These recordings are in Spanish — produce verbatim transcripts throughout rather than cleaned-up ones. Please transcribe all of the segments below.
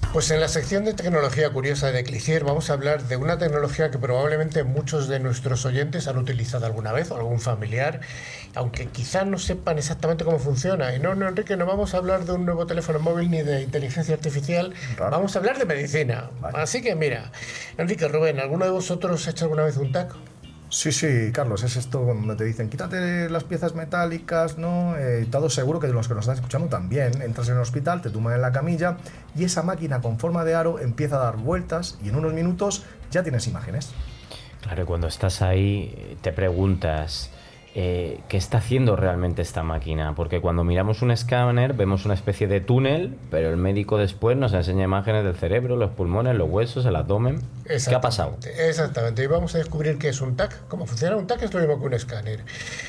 Pues en la sección de tecnología curiosa de Clicier vamos a hablar de una tecnología que probablemente muchos de nuestros oyentes han utilizado alguna vez o algún familiar, aunque quizás no sepan exactamente cómo funciona. Y no, no, Enrique, no vamos a hablar de un nuevo teléfono móvil ni de inteligencia artificial, Raro. Vamos a hablar de medicina. Vale. Así que mira, Enrique, Rubén, ¿alguno de vosotros ha hecho alguna vez un T A C? Sí, sí, Carlos, es esto donde te dicen quítate las piezas metálicas, ¿no? Eh, todo seguro que de los que nos están escuchando también. Entras en el hospital, te tumban en la camilla y esa máquina con forma de aro empieza a dar vueltas y en unos minutos ya tienes imágenes. Claro, cuando estás ahí te preguntas eh, ¿qué está haciendo realmente esta máquina? Porque cuando miramos un escáner vemos una especie de túnel, pero el médico después nos enseña imágenes del cerebro, los pulmones, los huesos, el abdomen. ¿Qué ha pasado? Exactamente, y vamos a descubrir qué es un T A C, cómo funciona. Un T A C es lo mismo que un escáner.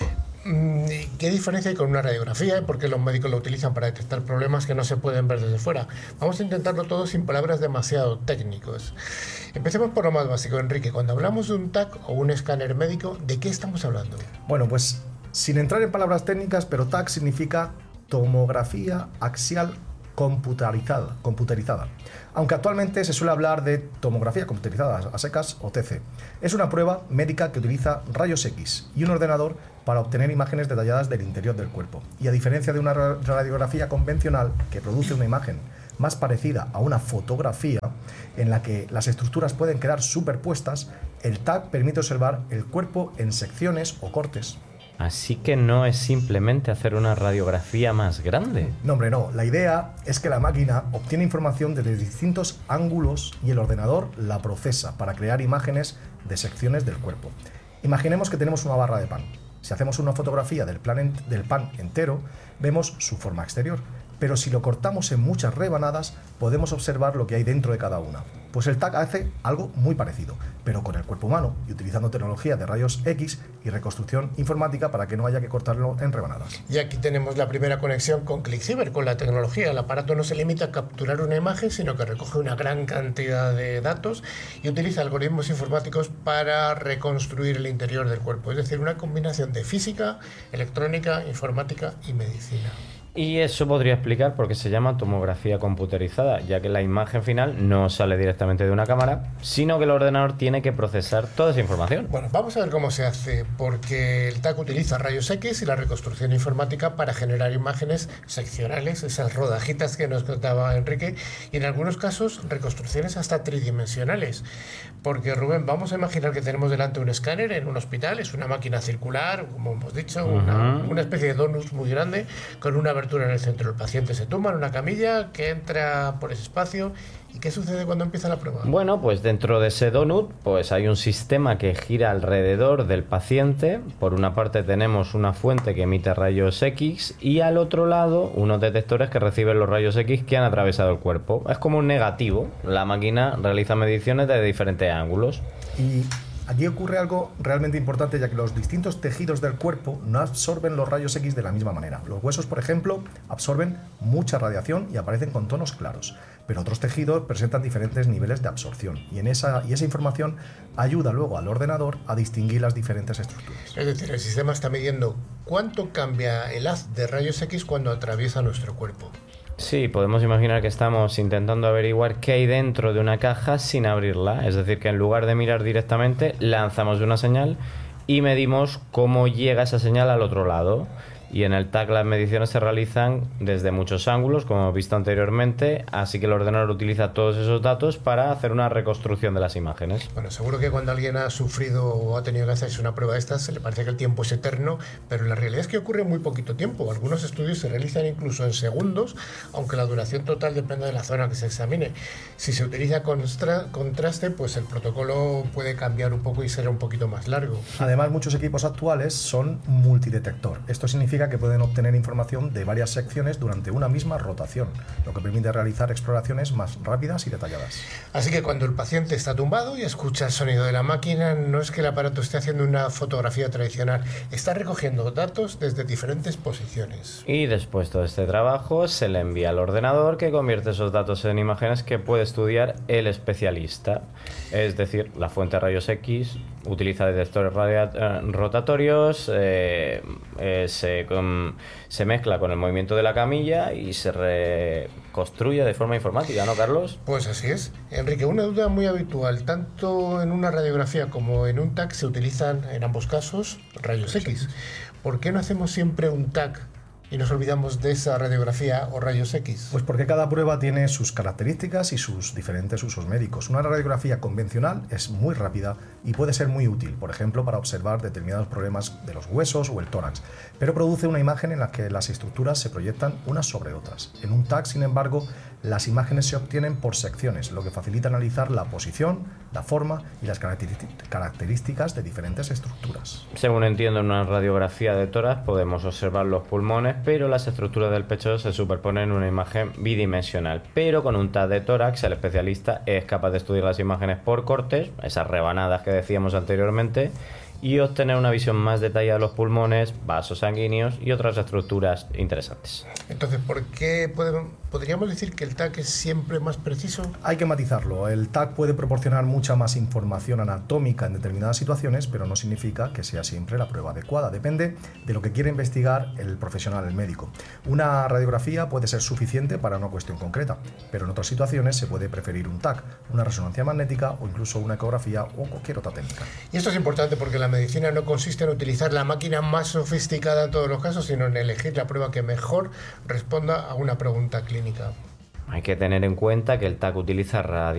¿Qué diferencia hay con una radiografía? ¿Por qué los médicos lo utilizan para detectar problemas que no se pueden ver desde fuera? Vamos a intentarlo todo sin palabras demasiado técnicos. Empecemos por lo más básico, Enrique. Cuando hablamos de un T A C o un escáner médico, ¿de qué estamos hablando? Bueno, pues sin entrar en palabras técnicas, pero T A C significa tomografía axial computarizada, computerizada. Aunque actualmente se suele hablar de tomografía computerizada a secas o T C. Es una prueba médica que utiliza rayos X y un ordenador para obtener imágenes detalladas del interior del cuerpo. Y a diferencia de una radiografía convencional que produce una imagen más parecida a una fotografía en la que las estructuras pueden quedar superpuestas, el T A C permite observar el cuerpo en secciones o cortes. Así que no es simplemente hacer una radiografía más grande. No, hombre, no. La idea es que la máquina obtiene información desde distintos ángulos y el ordenador la procesa para crear imágenes de secciones del cuerpo. Imaginemos que tenemos una barra de pan. Si hacemos una fotografía del, plan del pan entero, vemos su forma exterior. Pero si lo cortamos en muchas rebanadas, podemos observar lo que hay dentro de cada una. Pues el T A C hace algo muy parecido, pero con el cuerpo humano y utilizando tecnología de rayos X y reconstrucción informática para que no haya que cortarlo en rebanadas. Y aquí tenemos la primera conexión con ClickCyber, con la tecnología. El aparato no se limita a capturar una imagen, sino que recoge una gran cantidad de datos y utiliza algoritmos informáticos para reconstruir el interior del cuerpo. Es decir, una combinación de física, electrónica, informática y medicina. Y eso podría explicar por qué se llama tomografía computerizada, ya que la imagen final no sale directamente de una cámara, sino que el ordenador tiene que procesar toda esa información. Bueno, vamos a ver cómo se hace, porque el T A C utiliza rayos X y la reconstrucción informática para generar imágenes seccionales, esas rodajitas que nos contaba Enrique, y en algunos casos reconstrucciones hasta tridimensionales. Porque, Rubén, vamos a imaginar que tenemos delante un escáner en un hospital, es una máquina circular, como hemos dicho, uh-huh. una, una especie de donut muy grande, con una abertura en el centro. El paciente se tumba en una camilla que entra por ese espacio. ¿Y qué sucede cuando empieza la prueba? Bueno, pues dentro de ese donut pues hay un sistema que gira alrededor del paciente. Por una parte tenemos una fuente que emite rayos X y al otro lado unos detectores que reciben los rayos X que han atravesado el cuerpo. Es como un negativo. La máquina realiza mediciones de diferentes ángulos. Y aquí ocurre algo realmente importante, ya que los distintos tejidos del cuerpo no absorben los rayos X de la misma manera. Los huesos, por ejemplo, absorben mucha radiación y aparecen con tonos claros, pero otros tejidos presentan diferentes niveles de absorción y, en esa, y esa información ayuda luego al ordenador a distinguir las diferentes estructuras. Es decir, el sistema está midiendo cuánto cambia el haz de rayos X cuando atraviesa nuestro cuerpo. Sí, podemos imaginar que estamos intentando averiguar qué hay dentro de una caja sin abrirla. Es decir, que en lugar de mirar directamente, lanzamos una señal y medimos cómo llega esa señal al otro lado. Y en el T A C las mediciones se realizan desde muchos ángulos, como hemos visto anteriormente, así que el ordenador utiliza todos esos datos para hacer una reconstrucción de las imágenes. Bueno, seguro que cuando alguien ha sufrido o ha tenido que hacerse una prueba de estas, se le parece que el tiempo es eterno, pero la realidad es que ocurre muy poquito tiempo. Algunos estudios se realizan incluso en segundos, aunque la duración total depende de la zona que se examine. Si se utiliza constra- contraste, pues el protocolo puede cambiar un poco y ser un poquito más largo. Además, muchos equipos actuales son multidetector. Esto significa que pueden obtener información de varias secciones durante una misma rotación, lo que permite realizar exploraciones más rápidas y detalladas. Así que cuando el paciente está tumbado y escucha el sonido de la máquina, no es que el aparato esté haciendo una fotografía tradicional, está recogiendo datos desde diferentes posiciones. Y después de todo este trabajo se le envía al ordenador, que convierte esos datos en imágenes que puede estudiar el especialista. Es decir, la fuente de rayos X utiliza detectores radia- rotatorios, eh, eh, se con, se mezcla con el movimiento de la camilla y se reconstruye de forma informática, ¿no, Carlos? Pues así es. Enrique, una duda muy habitual, tanto en una radiografía como en un T A C se utilizan en ambos casos rayos X. ¿Por qué no hacemos siempre un T A C y nos olvidamos de esa radiografía o rayos X? Pues porque cada prueba tiene sus características y sus diferentes usos médicos. Una radiografía convencional es muy rápida y puede ser muy útil, por ejemplo, para observar determinados problemas de los huesos o el tórax, pero produce una imagen en la que las estructuras se proyectan unas sobre otras. En un T A C, sin embargo, las imágenes se obtienen por secciones, lo que facilita analizar la posición, la forma y las características de diferentes estructuras. Según entiendo, en una radiografía de tórax podemos observar los pulmones, pero las estructuras del pecho se superponen en una imagen bidimensional. Pero con un T A C de tórax, el especialista es capaz de estudiar las imágenes por cortes, esas rebanadas que decíamos anteriormente, y obtener una visión más detallada de los pulmones, vasos sanguíneos y otras estructuras interesantes. Entonces, ¿por qué podemos, podríamos decir que el T A C es siempre más preciso? Hay que matizarlo. El T A C puede proporcionar mucha más información anatómica en determinadas situaciones, pero no significa que sea siempre la prueba adecuada. Depende de lo que quiere investigar el profesional, el médico. Una radiografía puede ser suficiente para una cuestión concreta, pero en otras situaciones se puede preferir un T A C, una resonancia magnética o incluso una ecografía o cualquier otra técnica. Y esto es importante porque la medicina no consiste en utilizar la máquina más sofisticada en todos los casos, sino en elegir la prueba que mejor responda a una pregunta clínica. Hay que tener en cuenta que el T A C utiliza radio